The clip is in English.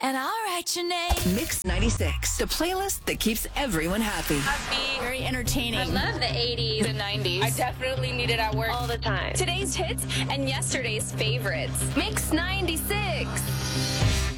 and I'll write your name. Mix 96, the playlist that keeps everyone happy. Happy, Very entertaining. I love the 80s The 90s. I definitely need it at work all the time. Today's hits and yesterday's favorites. Mix 96.